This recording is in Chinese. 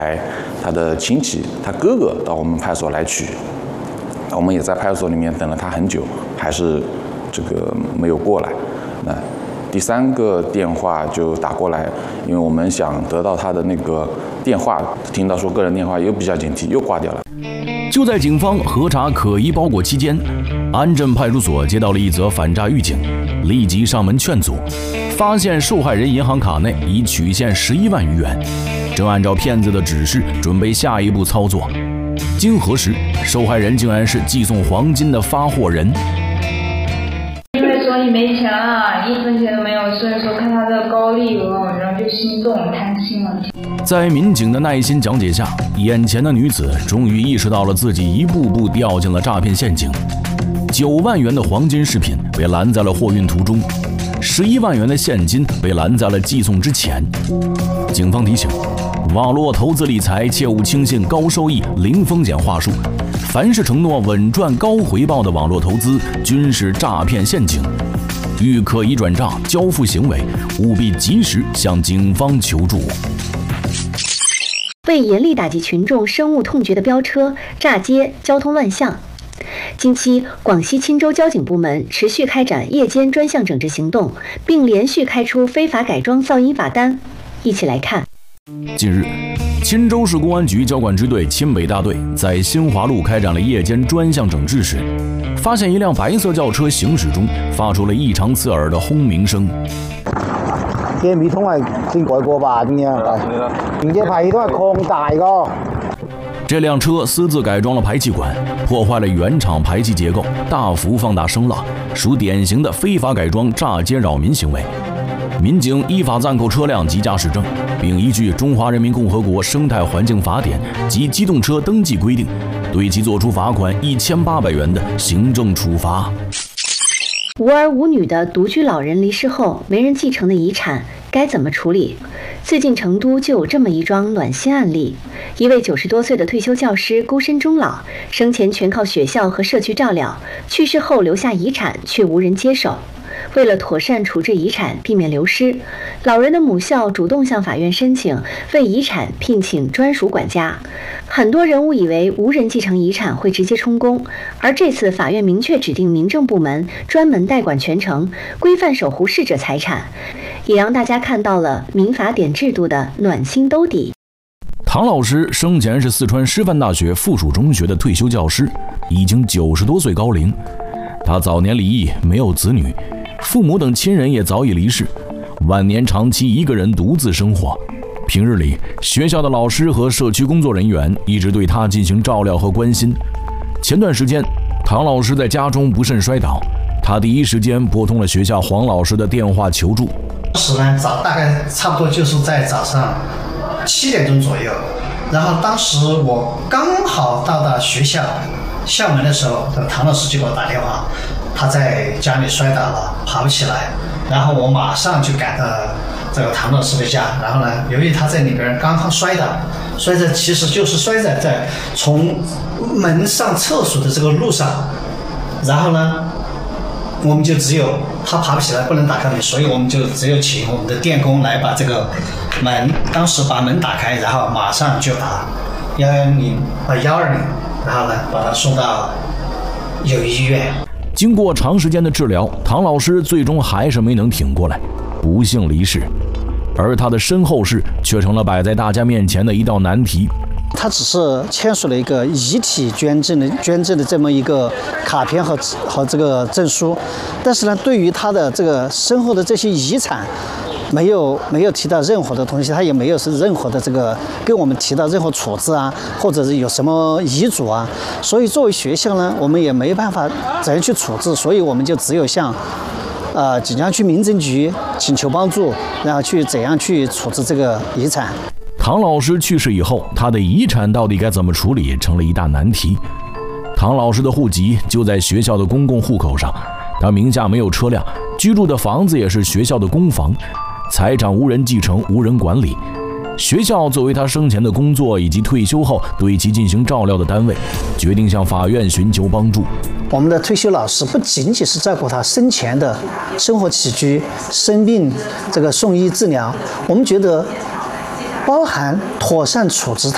他的亲戚，他哥哥到我们派出所来取，我们也在派出所里面等了他很久，还是这个没有过来。那第3个电话就打过来，因为我们想得到他的那个电话，听到说个人电话又比较警惕，又挂掉了。 就在警方核查可疑包裹期间，安镇派出所接到了一则反诈预警，立即上门劝阻，发现受害人银行卡内已取现11万余元，正按照骗子的指示准备下一步操作。经核实，受害人竟然是寄送黄金的发货人。 因为手里没钱了，1分钱都没有，所以说看他的高利额，然后就心动贪心了。 在民警的耐心讲解下，眼前的女子终于意识到了自己一步步掉进了诈骗陷阱。9万元的黄金饰品被拦在了货运途中，11万元的现金被拦在了寄送之前。警方提醒，网络投资理财切勿轻信高收益、零风险话术，凡是承诺稳赚高回报的网络投资均是诈骗陷阱。遇可疑转账、交付行为，务必及时向警方求助。 为严厉打击群众深恶痛绝的飙车、炸街、交通乱象，近期广西钦州交警部门持续开展夜间专项整治行动，并连续开出非法改装噪音罚单。一起来看。 近日，钦州市公安局交管支队钦北大队在新华路开展了夜间专项整治时，发现一辆白色轿车行驶中发出了异常刺耳的轰鸣声。 电系統係先改過吧？點樣？連隻排氣筒係擴大個。 这辆车私自改装了排气管，破坏了原厂排气结构，大幅放大声浪，属典型的非法改装炸街扰民行为。民警依法暂扣车辆及驾驶证，并依据《中华人民共和国生态环境法典》及机动车登记规定，对其作出罚款1800元的行政处罚。 无儿无女的独居老人离世后没人继承的遗产该怎么处理？最近成都就有这么一桩暖心案例，一位90多岁的退休教师孤身终老，生前全靠学校和社区照料，去世后留下遗产却无人接手。为了妥善处置遗产，避免流失，老人的母校主动向法院申请为遗产聘请专属管家。很多人误以为无人继承遗产会直接充公，而这次法院明确指定民政部门专门代管全程，规范守护逝者财产，也让大家看到了民法典制度的暖心兜底。 唐老师生前是四川师范大学附属中学的退休教师，已经90多岁高龄。他早年离异，没有子女，父母等亲人也早已离世，晚年长期一个人独自生活。平日里，学校的老师和社区工作人员一直对他进行照料和关心。前段时间，唐老师在家中不慎摔倒，他第一时间拨通了学校黄老师的电话求助。 当时呢，大概差不多就是在早上7点钟左右，然后当时我刚好到达学校校门的时候，唐老师就给我打电话，他在家里摔倒了，爬不起来，然后我马上就赶到这个唐老师的家，然后呢，由于他在里边刚刚摔倒，摔在其实就是摔在从门上厕所的这个路上，然后呢，我们就只有他爬不起来，不能打开门，所以我们就只有请我们的电工来把这个门，当时把门打开，然后马上就打120和120，然后呢把他送到友谊医院。 经过长时间的治疗，唐老师最终还是没能挺过来，不幸离世。而他的身后事却成了摆在大家面前的一道难题。 他只是签署了一个遗体捐赠的这么一个卡片和这个证书，但是呢，对于他的这个身后的这些遗产，没有提到任何的东西，他也没有是任何的这个跟我们提到任何处置啊，或者是有什么遗嘱啊，所以作为学校呢，我们也没办法怎样去处置，所以我们就只有向锦江区民政局请求帮助，然后去怎样去处置这个遗产。 唐老师去世以后，他的遗产到底该怎么处理，成了一大难题。唐老师的户籍就在学校的公共户口上，他名下没有车辆，居住的房子也是学校的公房，财产无人继承、无人管理。学校作为他生前的工作以及退休后对其进行照料的单位，决定向法院寻求帮助。 我们的退休老师不仅仅是照顾他生前的生活起居、生病这个送医治疗，我们觉得包含妥善处置他